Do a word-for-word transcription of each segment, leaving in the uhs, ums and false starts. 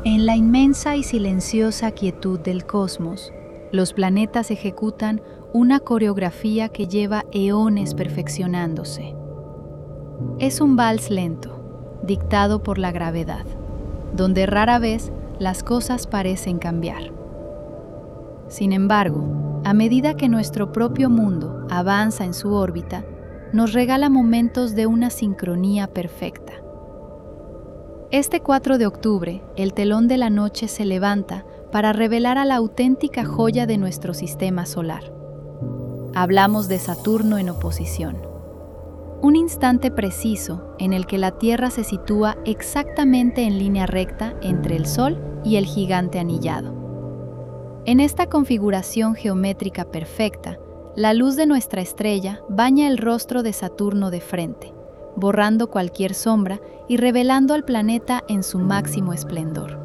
En la inmensa y silenciosa quietud del cosmos, los planetas ejecutan una coreografía que lleva eones perfeccionándose. Es un vals lento, dictado por la gravedad, donde rara vez las cosas parecen cambiar. Sin embargo, a medida que nuestro propio mundo avanza en su órbita, nos regala momentos de una sincronía perfecta. Este cuatro de octubre, el telón de la noche se levanta para revelar a la auténtica joya de nuestro sistema solar. Hablamos de Saturno en oposición. Un instante preciso en el que la Tierra se sitúa exactamente en línea recta entre el Sol y el gigante anillado. En esta configuración geométrica perfecta, la luz de nuestra estrella baña el rostro de Saturno de frente, borrando cualquier sombra y revelando al planeta en su máximo esplendor.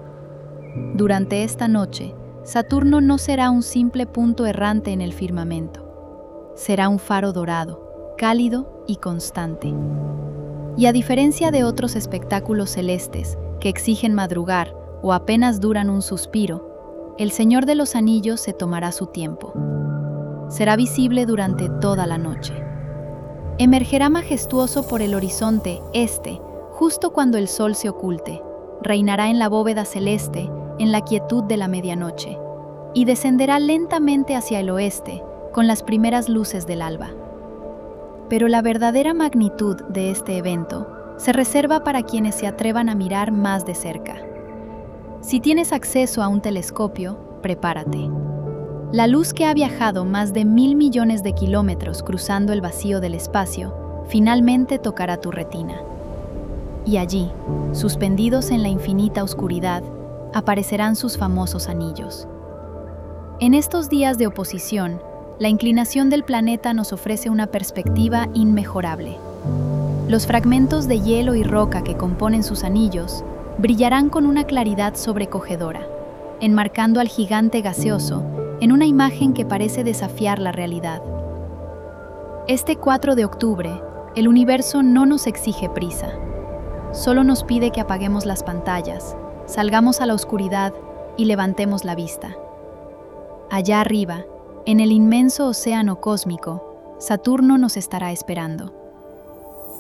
Durante esta noche, Saturno no será un simple punto errante en el firmamento. Será un faro dorado, cálido y constante. Y a diferencia de otros espectáculos celestes que exigen madrugar o apenas duran un suspiro, el Señor de los Anillos se tomará su tiempo. Será visible durante toda la noche. Emergerá majestuoso por el horizonte este, justo cuando el sol se oculte, reinará en la bóveda celeste, en la quietud de la medianoche, y descenderá lentamente hacia el oeste, con las primeras luces del alba. Pero la verdadera magnitud de este evento se reserva para quienes se atrevan a mirar más de cerca. Si tienes acceso a un telescopio, prepárate. La luz que ha viajado más de mil millones de kilómetros cruzando el vacío del espacio, finalmente tocará tu retina. Y allí, suspendidos en la infinita oscuridad, aparecerán sus famosos anillos. En estos días de oposición, la inclinación del planeta nos ofrece una perspectiva inmejorable. Los fragmentos de hielo y roca que componen sus anillos brillarán con una claridad sobrecogedora, enmarcando al gigante gaseoso en una imagen que parece desafiar la realidad. Este cuatro de octubre, el universo no nos exige prisa. Solo nos pide que apaguemos las pantallas, salgamos a la oscuridad y levantemos la vista. Allá arriba, en el inmenso océano cósmico, Saturno nos estará esperando.